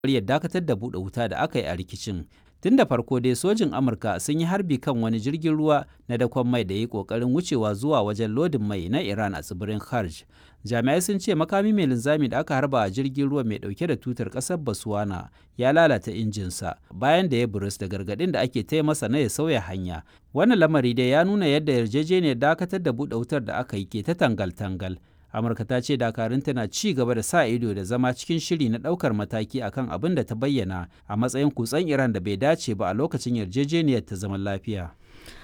ya dakatar da buɗe wuta da aka yi a rikicin. Tun da farko dai sojin Amurka sun yi harbi kan wani jirgin ruwa na dakon mai da ya yi ƙoƙarin wucewa zuwa wajen lodin mai na Iran a tsibirin Kharj. Jami'ai sun ce makami mai linzami da aka harba a jirgin ruwa mai ɗauke da tutar ƙasar Botswana ya lalata injinsa bayan da ya burus da gargaɗin da ake taya masa na ya sauya hanya. Wannan lamari dai ya nuna yadda yarjejeniyar dakatar da buɗe wutar da aka yi ke ta tangal-tangal. Amurka ta ce dakarunta na ci gaba da sa ido da zama cikin shiri na ɗaukar mataki akan abin da ta bayyana a matsayin kutsen Iran da bai dace ba a lokacin yarjejeniyar ta zaman lafiya.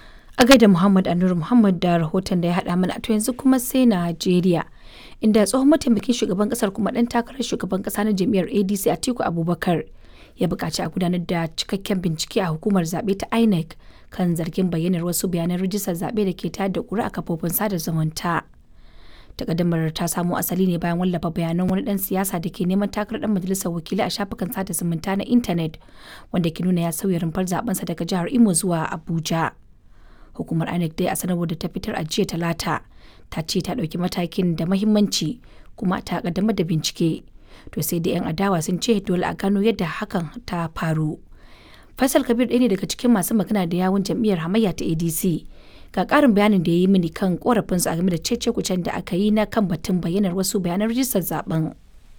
A gaida Muhammad Anur Muhammad da rahoton da ya haɗa mana, to yanzu kuma sai Najeriya, inda tsohon mataimakin shugaban ƙasar kuma ɗan takarar shugaban ƙasa na jam'iyyar ADC Atiku Abubakar ya buƙaci a gudanar da cikakken bincike a hukumar zaɓe ta INEC kan zargin bayyanar wasu bayanan rijistar zaɓe da ke tayar da ƙuri'a a kafofin sada zumunta. Takaddamar ta samo asali ne bayan wallafa bayanan wani dan siyasa da ke neman takarar dan majalisar wakilai a shafukan sada zumunta na intanet wanda ke nuna ya sauya rumfar zabensa daga jihar Imo zuwa Abuja. Hukumar INEC dai a sanarwar da ta fitar a jiya Talata ta ce ta ɗauki matakin da mahimmanci kuma ta kaddamar da bincike. To sai da 'yan adawa sun ce dole a gano yadda hakan ta faru. Faisal Kabir ɗaya ne daga cikin masu magana da yawun jam'iyyar hamayya ta ADC. Ga ƙarin bayanin da ya yi mini kan ƙorafinsu a game da cece-kucen da aka yi na kan batun bayyanar wasu bayanan rijistar zaben.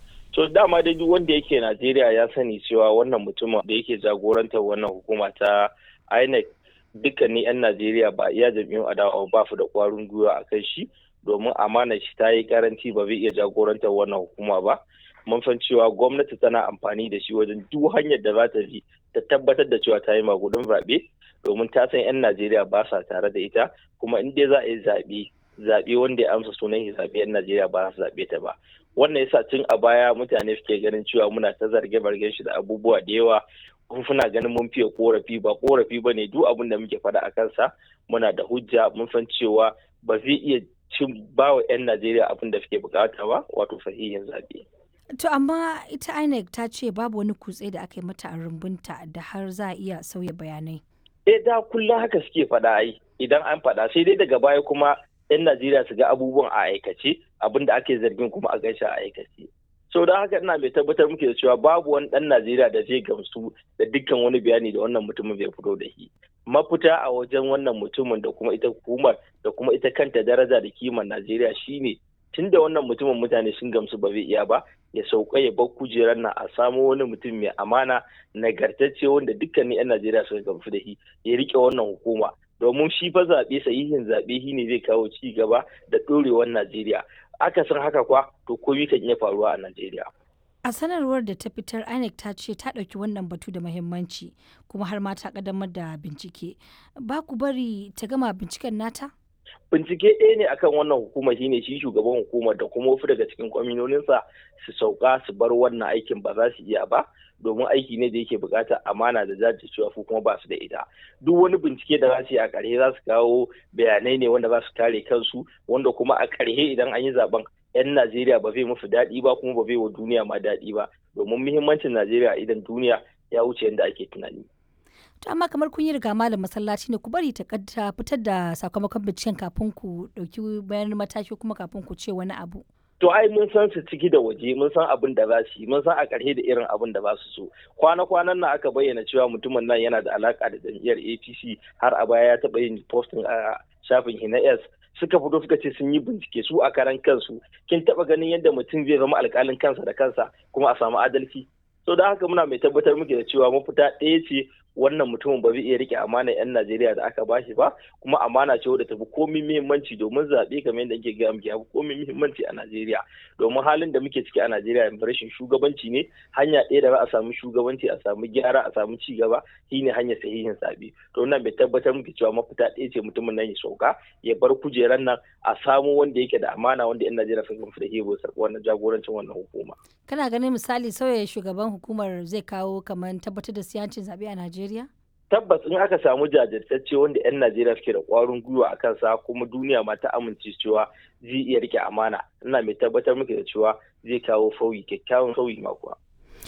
To dama dai duk wanda yake Najeriya ya sani cewa wannan mutumin da yake jagorantar wannan hukuma ta INEC dukkanin 'yan Najeriya ba iya jam'iyyun adawa ba su da ƙwarin gwiwa a kan shi domin amana shi ta yi karanci ba zai iya jagorantar wannan hukuma ba. Mun san cewa gwamnati tana amfani da shi wajen duk hanyar da za ta bi ta tabbatar da cewa ta yi magudin zaɓe. Domin ta san 'yan Najeriya ba sa tare da ita kuma in dai za a yi zaɓe wanda ya amsa sunan shi zaɓe 'yan Najeriya ba su zaɓe ta ba. Wannan yasa tun a baya mutane suke ganin cewa muna ta zarge-zargen shi da abubuwa da yawa kuma suna ganin mun fiye korafi ba korafi ba ne duk abin da muke faɗa a kansa muna da hujja mun san cewa ba zai iya ba wa 'yan Najeriya abin da suke bukata ba wato sahihin zaɓe. To amma ita INEC ta ce babu wani kutse da aka yi mata a rumbunta da har za a iya sauya bayanai. Da kullum haka suke faɗa ai idan an faɗa sai dai daga baya kuma 'yan Najeriya su ga abubuwan a aikace abin da ake zargin kuma a gaishe a aikace. So don haka ina mai tabbatar muke da cewa babu wani ɗan Najeriya da zai gamsu da dukkan wani bayani da wannan mutumin bai fito da shi. Mafita a wajen wannan mutumin da kuma ita hukumar da kuma ita kanta daraja da kimar Najeriya shine tun da wannan mutumin mutane sun gamsu ba zai iya ba ya sauka ya bar kujerar nan a samo wani mutum mai amana nagartacce wanda dukkanin 'yan Najeriya suka gamsu da shi ya rike wannan hukuma domin shi fa zaɓe sahihin zaɓe shi ne zai kawo ci gaba da ɗorewar Najeriya aka san haka kwa to komai kan iya faruwa a Najeriya. A sanarwar da ta fitar INEC ta ce ta ɗauki wannan batu da muhimmanci kuma har ma ta ƙaddamar da bincike. Ba ku bari ta gama binciken nata? Bincike ɗaya ne akan wannan hukuma shine shi shugaban hukumar da kuma wasu daga cikin kwaminoninsa su sauka su bar wannan aikin ba za su iya ba domin aiki ne da yake buƙatar amana da jajircewa su kuma ba su da ita. Duk wani bincike da za su yi a ƙarshe za su kawo bayanai ne wanda za su kare kansu wanda kuma a ƙarshe idan an yi zaben 'yan Najeriya ba zai musu daɗi ba kuma ba zai wa duniya ma daɗi ba domin muhimmancin Najeriya idan duniya ya wuce yadda ake tunani. To amma kamar kun yi riga malam masallaci ne ku bari ta fitar da sakamakon binciken kafin ku ɗauki bayan mataki kuma kafin ku ce wani abu. To ai mun san su ciki da waje mun san abin da za su yi mun san a ƙarshe da irin abin da za su so. Kwana-kwanan nan aka bayyana cewa mutumin nan yana da alaƙa da jam'iyyar APC har a baya ya taɓa yin posting a shafin Hinas suka fito suka ce sun yi bincike su a karan kansu. Kin taɓa ganin yadda mutum zai zama alƙalin kansa da kansa kuma a samu adalci? So da haka muna mai tabbatar muke da cewa mafita ɗaya ce wannan mutumin ba zai iya rike amana 'yan Najeriya da aka bashi ba kuma amana ce wadda tafi komai muhimmanci domin zaɓe kamar yadda ake gaya muke komai muhimmanci a Najeriya domin halin da muke ciki a Najeriya yanzu rashin shugabanci ne hanya ɗaya da za a samu shugabanci a samu gyara a samu ci gaba shine hanyar sahihin zaɓe to wannan bai tabbatar muke cewa mafita ɗaya ce mutumin nan ya sauka ya bar kujeran nan a samu wanda yake da amana wanda 'yan Najeriya sun gamsu da hebo wannan jagorancin wannan hukuma. Kana ganin misali sauya shugaban hukumar zai kawo kamar tabbatar da siyancin zaɓe a Najeriya? Tabbas in aka samu jajirtacce wanda 'yan Najeriya suke da ƙwarin gwiwa a kansa kuma duniya ma ta amince cewa zai iya rike amana ina mai tabbatar muke da cewa zai kawo sauyi kyakkyawan sauyi ma kuwa.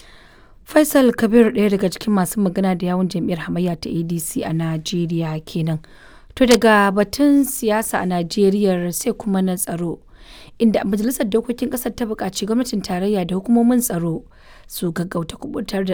Faisal Kabir ɗaya daga cikin masu magana da yawun jam'iyyar hamayya ta ADC a Najeriya kenan. To daga batun siyasa a Najeriya sai kuma na tsaro. Inda majalisar dokokin ƙasar ta buƙaci gwamnatin tarayya da hukumomin tsaro su gaggauta kubutar da